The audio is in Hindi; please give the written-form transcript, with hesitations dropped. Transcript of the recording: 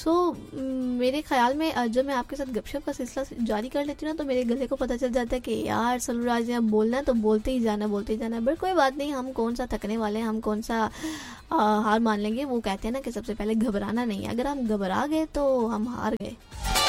सो मेरे ख़्याल में जब मैं आपके साथ गपशप का सिलसिला जारी कर लेती हूँ ना, तो मेरे गले को पता चल जाता है कि यार सलूराज ने अब बोलना है तो बोलते ही जाना, बोलते ही जाना। बट कोई बात नहीं, हम कौन सा थकने वाले हैं, हम कौन सा हार मान लेंगे। वो कहते हैं ना कि सबसे पहले घबराना नहीं है, अगर हम घबरा गए तो हम हार गए।